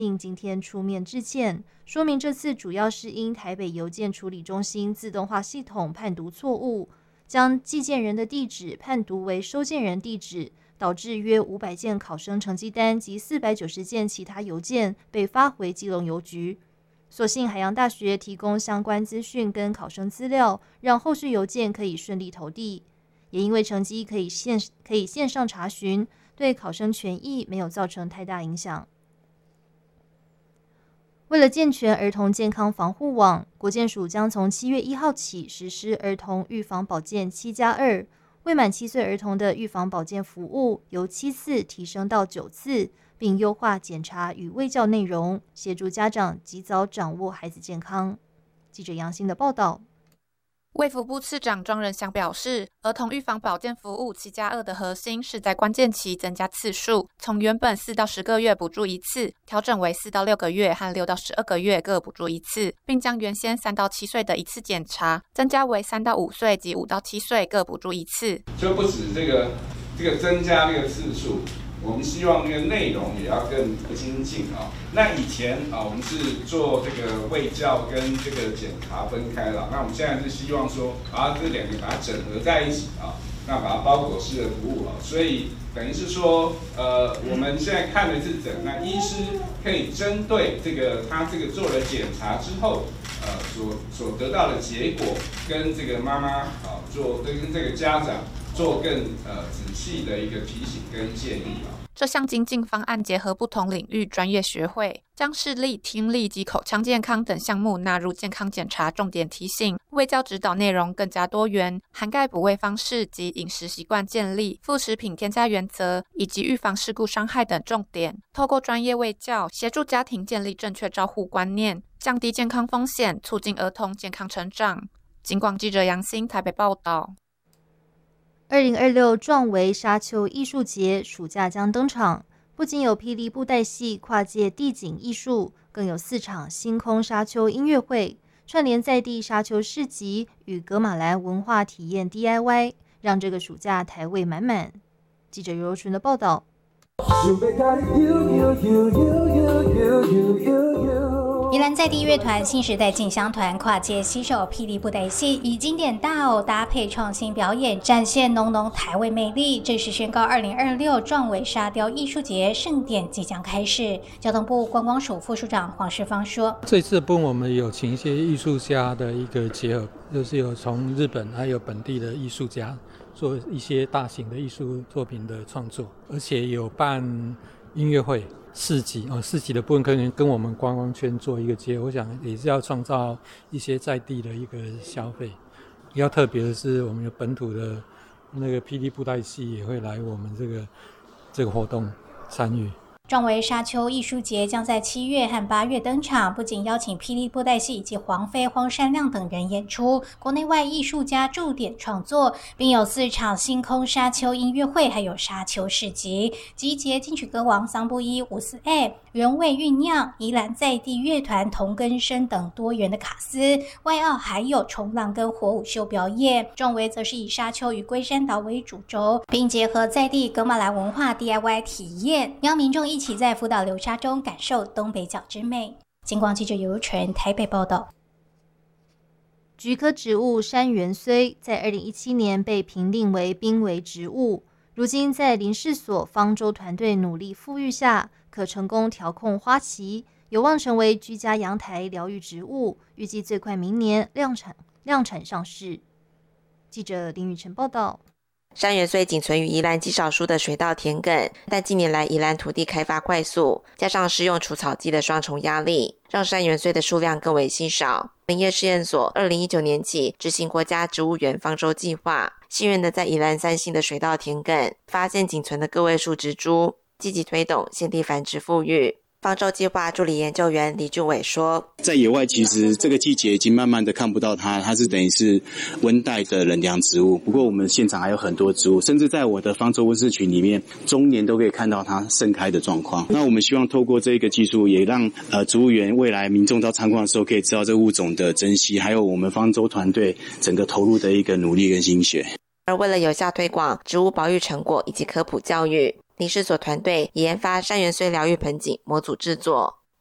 并今天出面致歉，说明这次主要是因台北邮件处理中心自动化系统判读错误，将寄件人的地址判读为收件人地址，导致约500件考生成绩单及490件其他邮件被发回基隆邮局。所幸海洋大学提供相关资讯跟考生资料，让后续邮件可以顺利投递。也因为成绩可以线上查询，对考生权益没有造成太大影响。为了健全儿童健康防护网，国健署将从7月1号起实施儿童预防保健7+2，未满7岁儿童的预防保健服务由7次提升到9次，并优化检查与卫教内容，协助家长及早掌握孩子健康。记者杨欣的报道。 卫福部次长庄仁祥表示，儿童预防保健服务7+2的核心是在关键期增加次数，从原本4到10个月补助一次，调整为4到6个月和6到12个月各补助一次，并将原先3到7岁的一次检查增加为3到5岁及5到7岁各补助一次。 就不止这个增加这个次数，我们希望这个内容也要更精进啊。那以前啊，我们是做这个卫教跟这个检查分开了，那我们现在是希望说，把这两个把它整合在一起啊，那把它包裹式的服务啊，所以等于是说，我们现在看的是诊，那医师可以针对这个他这个做了检查之后，所得到的结果，跟这个妈妈啊跟这个家长做更仔细的一个提醒跟建议啊。 这项精进方案结合不同领域专业学会，将视力、听力及口腔健康等项目纳入健康检查重点提醒，卫教指导内容更加多元，涵盖补喂方式及饮食习惯建立、副食品添加原则以及预防事故伤害等重点。透过专业卫教，协助家庭建立正确照护观念，降低健康风险，促进儿童健康成长。警广记者杨欣台北报道。 2026壮维沙丘艺术节暑假将登场，不仅有霹雳布袋戏跨界地景艺术，更有4场星空沙丘音乐会，串联在地沙丘市集与噶玛兰文化体验 DIY， 让这个暑假台味满满。记者尤柔纯的报道。 宜兰在地乐团新时代进香团跨界携手霹雳布袋戏，以经典大偶搭配创新表演，展现浓浓台味魅力。正式宣告2026壮维沙雕艺术节盛典即将开始。交通部观光署副署长黄世芳说：“ 这次部分我们有请一些艺术家的一个结合，就是有从日本还有本地的艺术家做一些大型的艺术作品的创作，而且有办音乐会。”市集的部分可能跟我们观光圈做一个结合，我想也是要创造一些在地的一个消费。比较特别的是，我们有本土的那个霹雳布袋戏也会来我们这个活动参与。 壮维沙丘艺术节将在7月和8月登场，不仅邀请霹雳布袋戏以及黄飞、荒山亮等人演出，国内外艺术家驻点创作，并有4场星空沙丘音乐会，还有沙丘市集，集结金曲歌王桑布伊、伍思艾、原味酝酿、宜兰在地乐团同根生等多元的卡司，外澳还有冲浪跟火舞秀表演。壮维则是以沙丘与龟山岛为主轴，并结合在地噶玛兰文化 DIY 体验，邀民众一起在福岛流沙中感受东北角之美。警广记者尤纯台北报道。 菊科植物山芫荽在2017年被评定为濒危植物，如今在林试所方舟团队努力复育下，可成功调控花期，有望成为居家阳台疗愈植物，预计最快明年量产上市。记者林宇晨报道。 山芫荽仅存于宜兰极少数的水稻田埂，但近年来宜兰土地开发快速，加上施用除草剂的双重压力，让山芫荽的数量更为稀少。林业试验所2019年起执行国家植物园方舟计划，幸运的在宜兰3星的水稻田埂发现仅存的个位数植株，积极推动现地繁殖复育。方舟计划助理研究员李俊伟说， 在野外其实这个季节已经慢慢的看不到它是等于是温带的冷凉植物，不过我们现场还有很多植物，甚至在我的方舟温室群里面终年都可以看到它盛开的状况。那我们希望透过这个技术也让植物园未来民众到参观的时候可以知道这物种的珍惜，还有我们方舟团队整个投入的一个努力跟心血。 而为了有效推广植物保育成果以及科普教育，林试所团队也研发山芫荽疗愈盆景模组制作，